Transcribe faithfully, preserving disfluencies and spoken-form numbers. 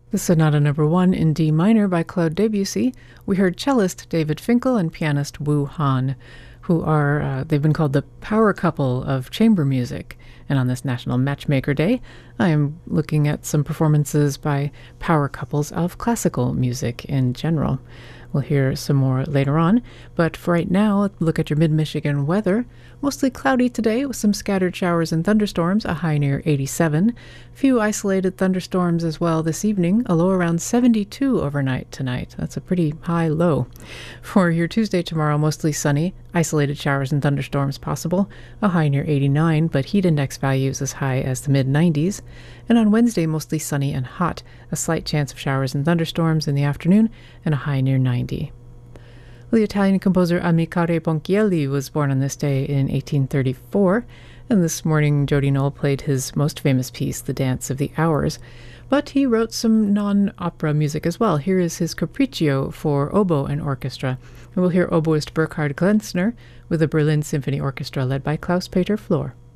The Sonata Number One in D minor by Claude Debussy. We heard cellist David Finkel and pianist Wu Han, who are, uh, they've been called the power couple of chamber music. And on this National Matchmaker Day, I am looking at some performances by power couples of classical music in general. We'll hear some more later on, but for right now, look at your mid-Michigan weather. Mostly cloudy today with some scattered showers and thunderstorms, a high near eighty-seven. Few isolated thunderstorms as well this evening, a low around seventy-two overnight tonight. That's a pretty high low. For your Tuesday tomorrow, mostly sunny, isolated showers and thunderstorms possible, a high near eighty-nine, but heat index values as high as the mid nineties. And on Wednesday, mostly sunny and hot, a slight chance of showers and thunderstorms in the afternoon, and a high near ninety. The Italian composer Amilcare Ponchielli was born on this day in eighteen thirty-four, and this morning Jody Knoll played his most famous piece, The Dance of the Hours. But he wrote some non-opera music as well. Here is his Capriccio for oboe and orchestra. And we'll hear oboist Burkhard Glenzner with the Berlin Symphony Orchestra led by Klaus-Peter Flor.